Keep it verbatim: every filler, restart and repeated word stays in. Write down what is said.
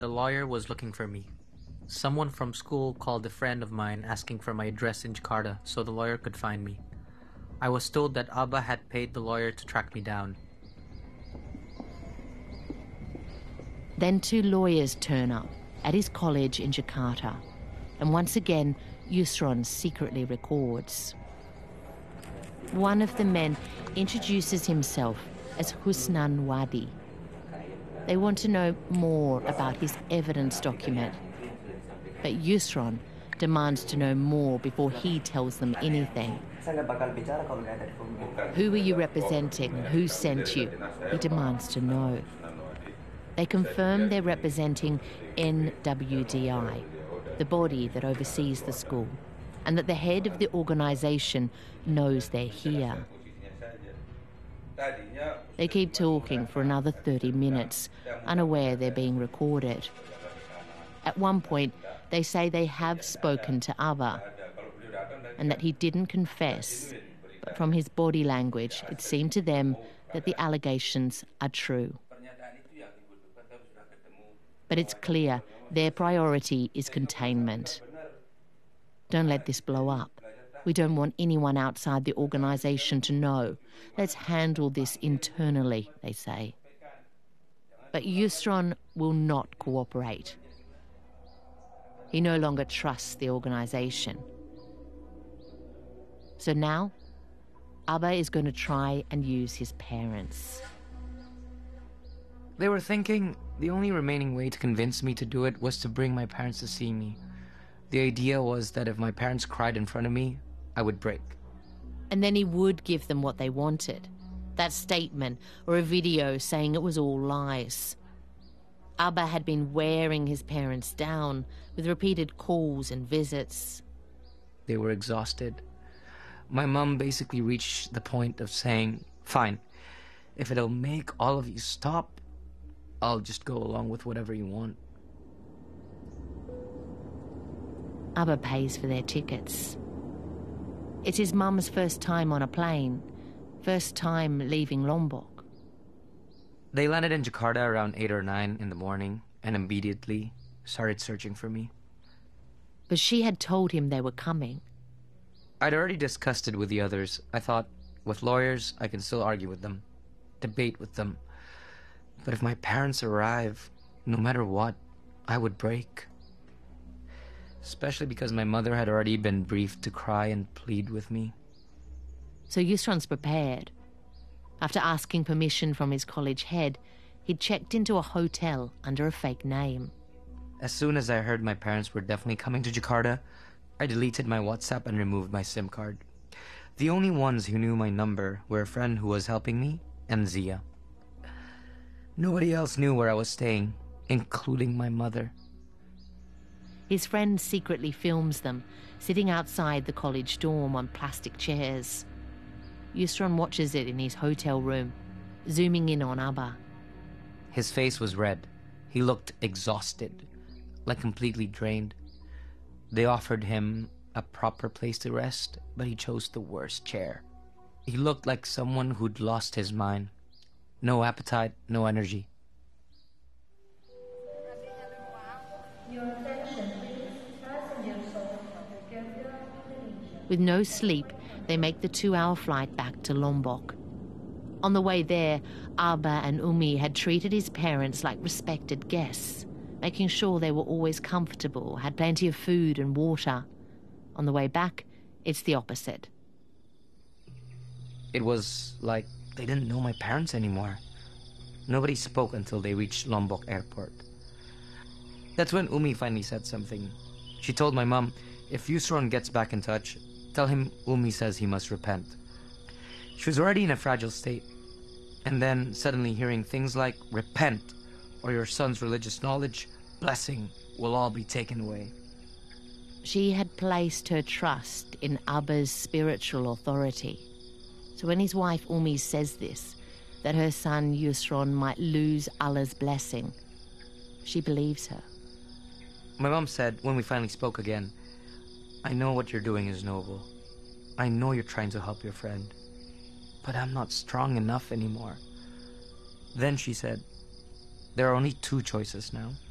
The lawyer was looking for me. Someone from school called a friend of mine asking for my address in Jakarta so the lawyer could find me. I was told that Abba had paid the lawyer to track me down. Then two lawyers turn up at his college in Jakarta, and once again Yusron secretly records. One of the men introduces himself as Husnan Wadi. They want to know more about his evidence document, but Yusron demands to know more before he tells them anything. Who are you representing and who sent you? He demands to know. They confirm they're representing N W D I, the body that oversees the school, and that the head of the organization knows they're here. They keep talking for another thirty minutes, unaware they're being recorded. At one point, they say they have spoken to Abba and that he didn't confess, but from his body language, it seemed to them that the allegations are true. But it's clear their priority is containment. Don't let this blow up. We don't want anyone outside the organisation to know. Let's handle this internally, they say. But Yusron will not cooperate. He no longer trusts the organisation. So now, Abba is going to try and use his parents. They were thinking the only remaining way to convince me to do it was to bring my parents to see me. The idea was that if my parents cried in front of me, I would break. And then he would give them what they wanted. That statement or a video saying it was all lies. Abba had been wearing his parents down with repeated calls and visits. They were exhausted. My mum basically reached the point of saying, fine, if it'll make all of you stop, I'll just go along with whatever you want. Abba pays for their tickets. It's his mum's first time on a plane, first time leaving Lombok. They landed in Jakarta around eight or nine in the morning and immediately started searching for me. But she had told him they were coming. I'd already discussed it with the others. I thought, with lawyers, I can still argue with them, debate with them. But if my parents arrive, no matter what, I would break. Especially because my mother had already been briefed to cry and plead with me. So Yusron's prepared. After asking permission from his college head, he'd checked into a hotel under a fake name. As soon as I heard my parents were definitely coming to Jakarta, I deleted my WhatsApp and removed my SIM card. The only ones who knew my number were a friend who was helping me and Zia. Nobody else knew where I was staying, including my mother. His friend secretly films them, sitting outside the college dorm on plastic chairs. Yusron watches it in his hotel room, zooming in on Abba. His face was red. He looked exhausted, like completely drained. They offered him a proper place to rest, but he chose the worst chair. He looked like someone who'd lost his mind. No appetite, no energy. With no sleep, they make the two-hour flight back to Lombok. On the way there, Abba and Umi had treated his parents like respected guests, making sure they were always comfortable, had plenty of food and water. On the way back, it's the opposite. It was like they didn't know my parents anymore. Nobody spoke until they reached Lombok airport. That's when Umi finally said something. She told my mom, if Yusron gets back in touch, tell him Umi says he must repent. She was already in a fragile state. And then suddenly hearing things like, repent, or your son's religious knowledge, blessing, will all be taken away. She had placed her trust in Abba's spiritual authority. So when his wife Umi says this, that her son Yusron might lose Allah's blessing, she believes her. My mom said, when we finally spoke again, I know what you're doing is noble. I know you're trying to help your friend. But I'm not strong enough anymore. Then she said, there are only two choices now.